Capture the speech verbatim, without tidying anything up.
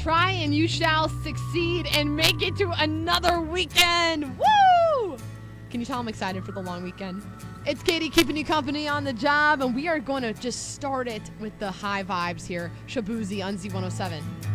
try and you shall succeed and make it to another weekend. Woo! Can you tell I'm excited for the long weekend? It's Katie keeping you company on the job, and we are going to just start it with the high vibes here. Shaboozey on Z one oh seven.